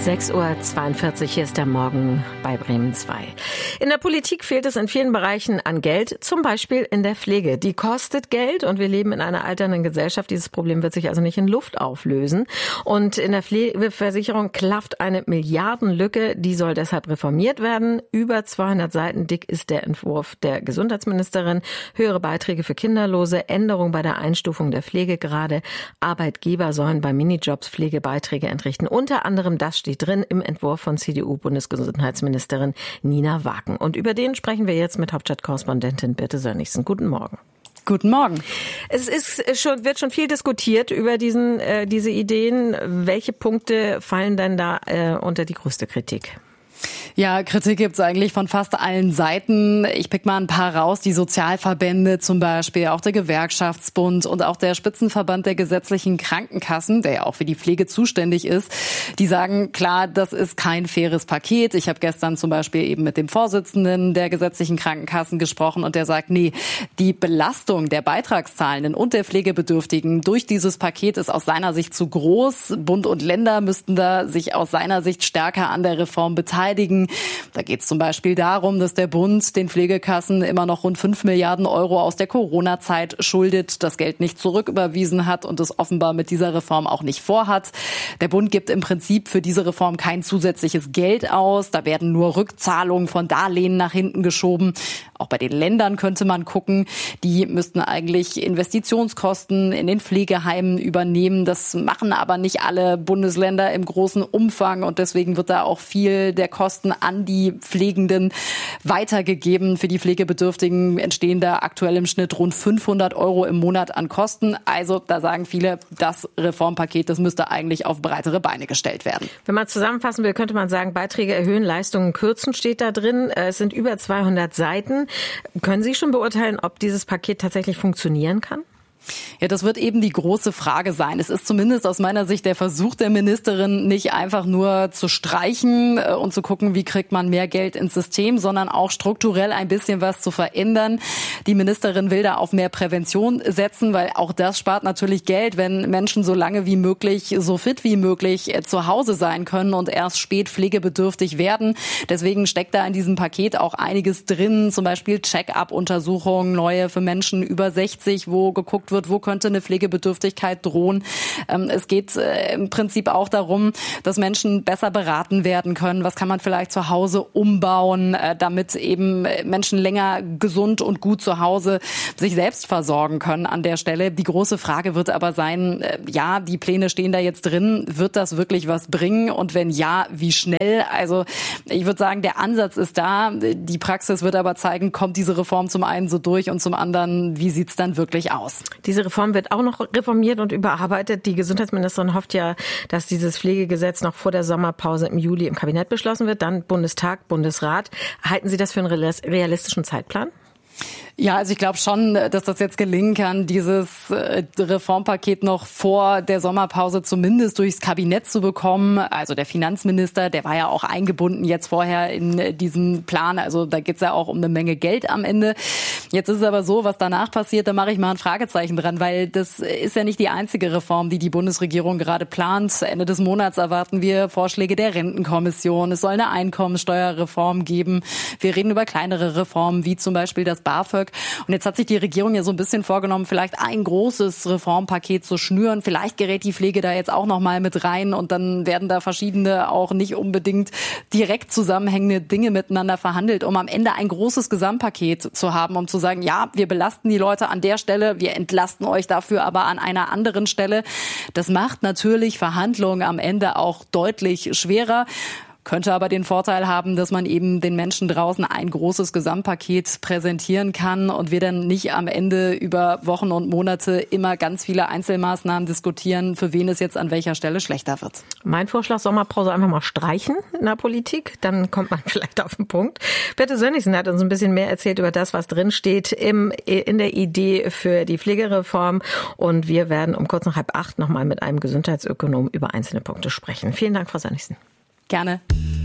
6:42 Uhr, hier ist der Morgen bei Bremen 2. In der Politik fehlt es in vielen Bereichen an Geld, zum Beispiel in der Pflege. Die kostet Geld und wir leben in einer alternden Gesellschaft. Dieses Problem wird sich also nicht in Luft auflösen. Und in der Pflegeversicherung klafft eine Milliardenlücke, die soll deshalb reformiert werden. Über 200 Seiten dick ist der Entwurf der Gesundheitsministerin. Höhere Beiträge für Kinderlose, Änderung bei der Einstufung der Pflegegrade. Arbeitgeber sollen bei Minijobs Pflegebeiträge entrichten. Unter anderem das steht drin im Entwurf von CDU-Bundesgesundheitsministerin Nina Waken. Und über den sprechen wir jetzt mit Hauptstadtkorrespondentin Birte Sönnigsen. Guten Morgen. Guten Morgen. Wird schon viel diskutiert über diese Ideen. Welche Punkte fallen denn da unter die größte Kritik? Ja, Kritik gibt's eigentlich von fast allen Seiten. Ich pick mal ein paar raus. Die Sozialverbände zum Beispiel, auch der Gewerkschaftsbund und auch der Spitzenverband der gesetzlichen Krankenkassen, der ja auch für die Pflege zuständig ist, die sagen, klar, das ist kein faires Paket. Ich habe gestern zum Beispiel eben mit dem Vorsitzenden der gesetzlichen Krankenkassen gesprochen und der sagt, nee, die Belastung der Beitragszahlenden und der Pflegebedürftigen durch dieses Paket ist aus seiner Sicht zu groß. Bund und Länder müssten da sich aus seiner Sicht stärker an der Reform beteiligen. Da geht es zum Beispiel darum, dass der Bund den Pflegekassen immer noch rund 5 Milliarden Euro aus der Corona-Zeit schuldet, das Geld nicht zurücküberwiesen hat und es offenbar mit dieser Reform auch nicht vorhat. Der Bund gibt im Prinzip für diese Reform kein zusätzliches Geld aus. Da werden nur Rückzahlungen von Darlehen nach hinten geschoben. Auch bei den Ländern könnte man gucken. Die müssten eigentlich Investitionskosten in den Pflegeheimen übernehmen. Das machen aber nicht alle Bundesländer im großen Umfang und deswegen wird da auch viel der Kosten an die Pflegenden weitergegeben. Für die Pflegebedürftigen entstehen da aktuell im Schnitt rund 500 Euro im Monat an Kosten. Also da sagen viele, das Reformpaket, das müsste eigentlich auf breitere Beine gestellt werden. Wenn man zusammenfassen will, könnte man sagen, Beiträge erhöhen, Leistungen kürzen steht da drin. Es sind über 200 Seiten. Können Sie schon beurteilen, ob dieses Paket tatsächlich funktionieren kann? Ja, das wird eben die große Frage sein. Es ist zumindest aus meiner Sicht der Versuch der Ministerin, nicht einfach nur zu streichen und zu gucken, wie kriegt man mehr Geld ins System, sondern auch strukturell ein bisschen was zu verändern. Die Ministerin will da auf mehr Prävention setzen, weil auch das spart natürlich Geld, wenn Menschen so lange wie möglich, so fit wie möglich zu Hause sein können und erst spät pflegebedürftig werden. Deswegen steckt da in diesem Paket auch einiges drin, zum Beispiel Check-up-Untersuchungen, neue für Menschen über 60, wo geguckt wird, wo könnte eine Pflegebedürftigkeit drohen. Es geht im Prinzip auch darum, dass Menschen besser beraten werden können. Was kann man vielleicht zu Hause umbauen, damit eben Menschen länger gesund und gut zu Hause sich selbst versorgen können an der Stelle. Die große Frage wird aber sein, ja, die Pläne stehen da jetzt drin. Wird das wirklich was bringen? Und wenn ja, wie schnell? Also ich würde sagen, der Ansatz ist da. Die Praxis wird aber zeigen, kommt diese Reform zum einen so durch und zum anderen, wie sieht's dann wirklich aus? Diese Reform wird auch noch reformiert und überarbeitet. Die Gesundheitsministerin hofft ja, dass dieses Pflegegesetz noch vor der Sommerpause im Juli im Kabinett beschlossen wird. Dann Bundestag, Bundesrat. Halten Sie das für einen realistischen Zeitplan? Ja, also ich glaube schon, dass das jetzt gelingen kann, dieses Reformpaket noch vor der Sommerpause zumindest durchs Kabinett zu bekommen. Also der Finanzminister, der war ja auch eingebunden jetzt vorher in diesen Plan. Also da geht's ja auch um eine Menge Geld am Ende. Jetzt ist es aber so, was danach passiert, da mache ich mal ein Fragezeichen dran, weil das ist ja nicht die einzige Reform, die die Bundesregierung gerade plant. Ende des Monats erwarten wir Vorschläge der Rentenkommission. Es soll eine Einkommensteuerreform geben. Wir reden über kleinere Reformen, wie zum Beispiel das BAföG. Und jetzt hat sich die Regierung ja so ein bisschen vorgenommen, vielleicht ein großes Reformpaket zu schnüren. Vielleicht gerät die Pflege da jetzt auch noch mal mit rein und dann werden da verschiedene auch nicht unbedingt direkt zusammenhängende Dinge miteinander verhandelt, um am Ende ein großes Gesamtpaket zu haben, um zu sagen, ja, wir belasten die Leute an der Stelle, wir entlasten euch dafür aber an einer anderen Stelle. Das macht natürlich Verhandlungen am Ende auch deutlich schwerer. Könnte aber den Vorteil haben, dass man eben den Menschen draußen ein großes Gesamtpaket präsentieren kann und wir dann nicht am Ende über Wochen und Monate immer ganz viele Einzelmaßnahmen diskutieren, für wen es jetzt an welcher Stelle schlechter wird. Mein Vorschlag, Sommerpause einfach mal streichen in der Politik, dann kommt man vielleicht auf den Punkt. Birte Sönnigsen hat uns ein bisschen mehr erzählt über das, was drin steht in der Idee für die Pflegereform und wir werden um kurz nach 7:30 nochmal mit einem Gesundheitsökonom über einzelne Punkte sprechen. Vielen Dank, Frau Sönnigsen. Gerne.